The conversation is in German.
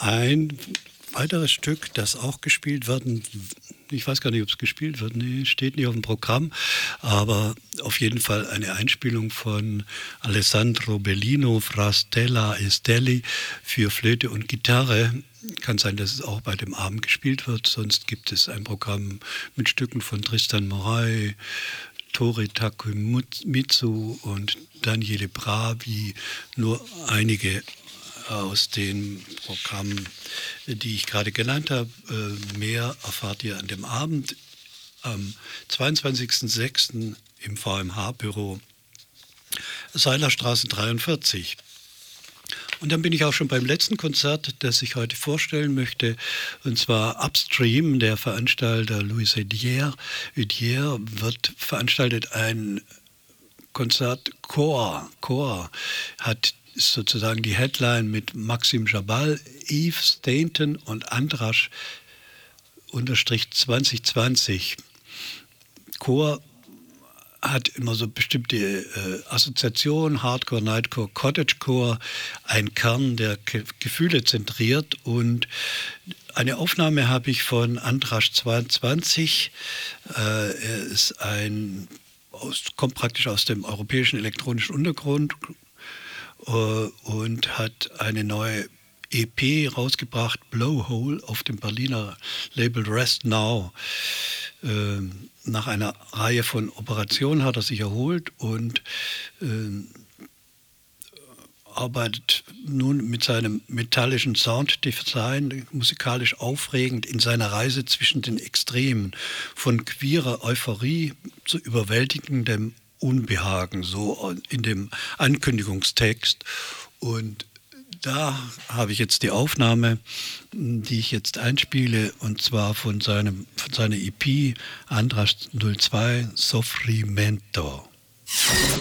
ein weiteres Stück, das auch gespielt werden, ich weiß gar nicht, ob es gespielt wird, nee, steht nicht auf dem Programm, aber auf jeden Fall eine Einspielung von Alessandro Bellino, Fra Stella e Stelli für Flöte und Gitarre. Kann sein, dass es auch bei dem Abend gespielt wird, sonst gibt es ein Programm mit Stücken von Tristan Moray, Tori Takemitsu und Daniele Bravi, nur einige aus den Programmen, die ich gerade genannt habe. Mehr erfahrt ihr an dem Abend am 22.06. im VMH-Büro Seilerstraße 43. Und dann bin ich auch schon beim letzten Konzert, das ich heute vorstellen möchte, und zwar Upstream, der Veranstalter Louis Udier wird veranstaltet ein Konzert Chor ist sozusagen die Headline mit Maxim Jabal, Yves Stainton und Andras _2020. Chor hat immer so bestimmte Assoziationen, Hardcore, Nightcore, Cottagecore, ein Kern, der Gefühle zentriert, und eine Aufnahme habe ich von Andras 22. Er ist kommt praktisch aus dem europäischen elektronischen Untergrund und hat eine neue EP rausgebracht, Blowhole, auf dem Berliner Label Rest Now. Nach einer Reihe von Operationen hat er sich erholt und arbeitet nun mit seinem metallischen Sounddesign musikalisch aufregend in seiner Reise zwischen den Extremen, von queerer Euphorie zu überwältigendem Unbehagen, so in dem Ankündigungstext. Und da habe ich jetzt die Aufnahme, die ich jetzt einspiele, und zwar von seiner EP Andras 02 Soffrimento.